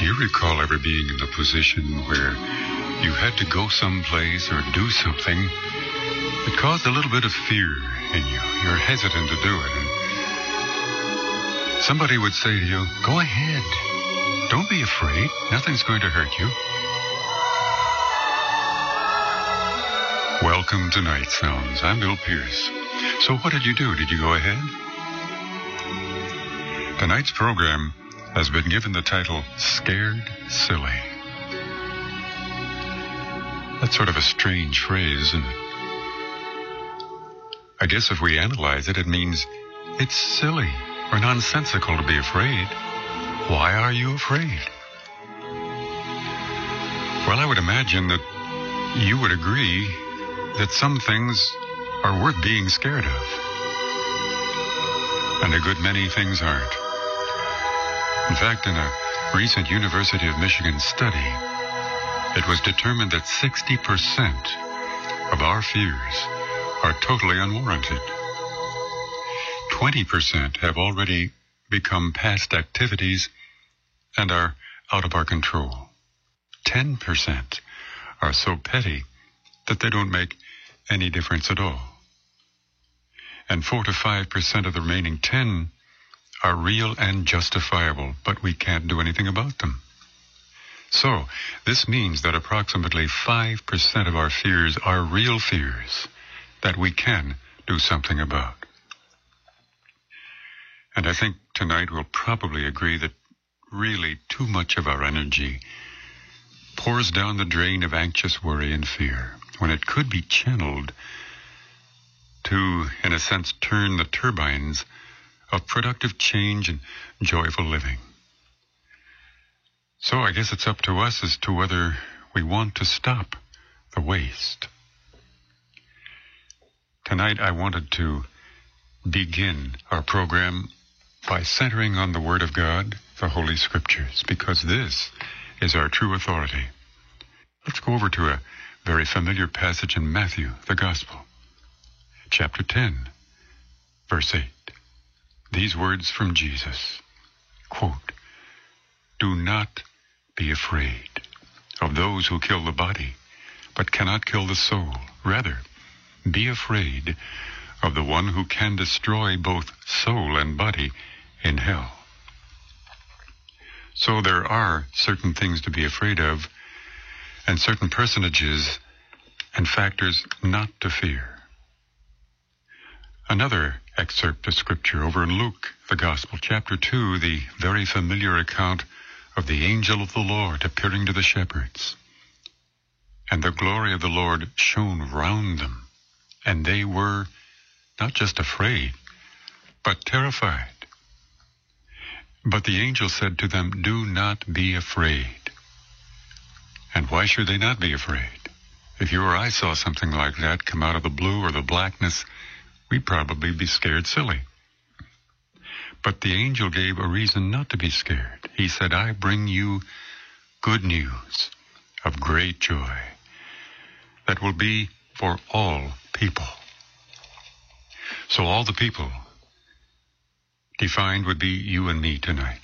Do you recall ever being in the position where you had to go someplace or do something that caused a little bit of fear in you? You're hesitant to do it. And somebody would say to you, go ahead. Don't be afraid. Nothing's going to hurt you. Welcome to Night Sounds. I'm Bill Pierce. So what did you do? Did you go ahead? Tonight's program has been given the title Scared Silly. That's sort of a strange phrase, isn't it? I guess if we analyze it, it means it's silly or nonsensical to be afraid. Why are you afraid? Well, I would imagine that you would agree that some things are worth being scared of. And a good many things aren't. In fact, in a recent University of Michigan study, it was determined that 60% of our fears are totally unwarranted. 20% have already become past activities and are out of our control. 10% are so petty that they don't make any difference at all. And 4 to 5% of the remaining 10 are real and justifiable, but we can't do anything about them. So, this means that approximately 5% of our fears are real fears that we can do something about. And I think tonight we'll probably agree that really too much of our energy pours down the drain of anxious worry and fear, when it could be channeled to, in a sense, turn the turbines of productive change and joyful living. So I guess it's up to us as to whether we want to stop the waste. Tonight I wanted to begin our program by centering on the Word of God, the Holy Scriptures, because this is our true authority. Let's go over to a very familiar passage in Matthew, the Gospel, chapter 10, verse 8. These words from Jesus, quote, "Do not be afraid of those who kill the body, but cannot kill the soul. Rather, be afraid of the one who can destroy both soul and body in hell." So there are certain things to be afraid of, and certain personages and factors not to fear. Another excerpt of Scripture over in Luke, the Gospel, chapter 2, the very familiar account of the angel of the Lord appearing to the shepherds. And the glory of the Lord shone round them, and they were not just afraid, but terrified. But the angel said to them, "Do not be afraid." And why should they not be afraid? If you or I saw something like that come out of the blue or the blackness, we'd probably be scared silly. But the angel gave a reason not to be scared. He said, "I bring you good news of great joy that will be for all people." So all the people defined would be you and me tonight.